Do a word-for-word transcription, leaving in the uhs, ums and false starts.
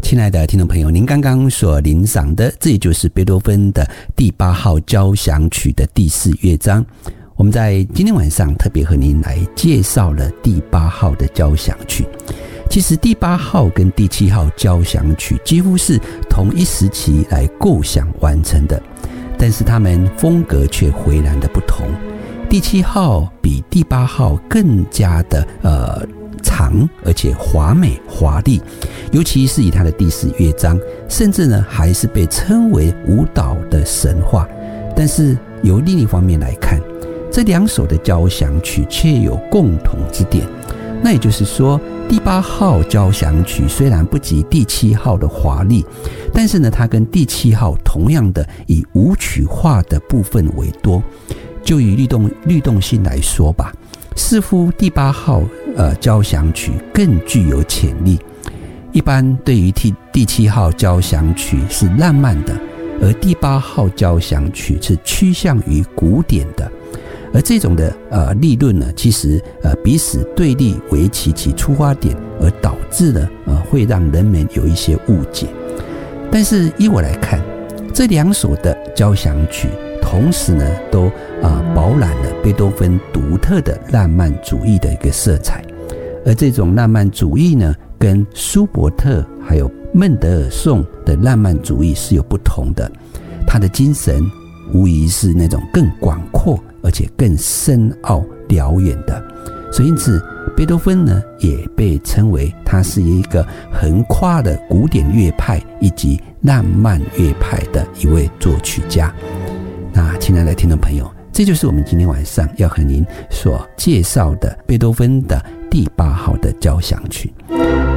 亲爱的听众朋友，您刚刚所聆赏的，这也就是贝多芬的第八号交响曲的第四乐章。我们在今天晚上特别和您来介绍了第八号的交响曲。其实第八号跟第七号交响曲几乎是同一时期来构想完成的，但是他们风格却迥然的不同。第七号比第八号更加的呃长，而且华美华丽，尤其是以它的第四乐章，甚至呢还是被称为舞蹈的神话。但是由另一方面来看，这两首的交响曲却有共同之点，那也就是说，第八号交响曲虽然不及第七号的华丽，但是呢，它跟第七号同样的以舞曲化的部分为多。就以律动律动性来说吧，似乎第八号呃交响曲更具有潜力。一般对于第第七号交响曲是浪漫的，而第八号交响曲是趋向于古典的。而这种的呃立论呢，其实呃彼此对立为其其出发点，而导致了呃会让人们有一些误解。但是依我来看，这两首的交响曲同时呢都啊、呃、饱览了贝多芬独特的浪漫主义的一个色彩，而这种浪漫主义呢，跟舒伯特还有孟德尔颂的浪漫主义是有不同的。他的精神无疑是那种更广阔而且更深奥辽远的，所以因此贝多芬呢也被称为他是一个横跨了古典乐派以及浪漫乐派的一位作曲家。那亲爱的听众朋友，这就是我们今天晚上要和您所介绍的贝多芬的第八号的交响曲。